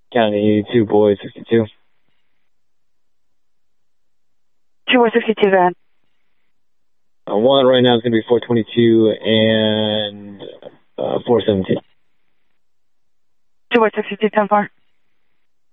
County 2 boys 62. 2 boys 62, go ahead. One right now is going to be 422 and 417. 2 boys 62, 10-4.